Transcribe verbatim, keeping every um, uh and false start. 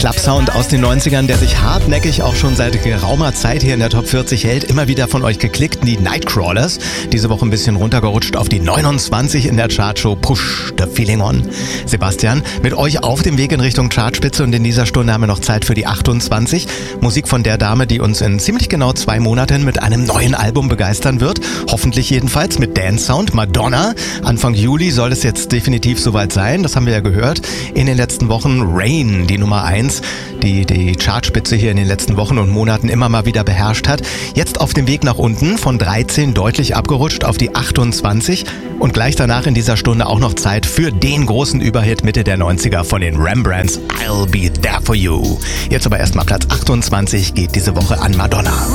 Club-Sound aus den neunzigern, der sich hartnäckig auch schon seit geraumer Zeit hier in der Top vierzig hält. Immer wieder von euch geklickt, die Nightcrawlers. Diese Woche ein bisschen runtergerutscht auf die neunundzwanzig in der Chartshow Push the Feeling On. Sebastian, mit euch auf dem Weg in Richtung Chartspitze und in dieser Stunde haben wir noch Zeit für die achtundzwanzig. Musik von der Dame, die uns in ziemlich genau zwei Monaten mit einem neuen Album begeistern wird. Hoffentlich jedenfalls mit Dance Sound. Madonna. Anfang Juli soll es jetzt definitiv soweit sein. Das haben wir ja gehört. In den letzten Wochen Rain, die Nummer eins, die die Chartspitze hier in den letzten Wochen und Monaten immer mal wieder beherrscht hat. Jetzt auf dem Weg nach unten, von dreizehn deutlich abgerutscht auf die achtundzwanzig. Und gleich danach in dieser Stunde auch noch Zeit für den großen Überhit Mitte der neunziger von den Rembrandts, I'll Be There For You. Jetzt aber erstmal Platz achtundzwanzig geht diese Woche an Madonna.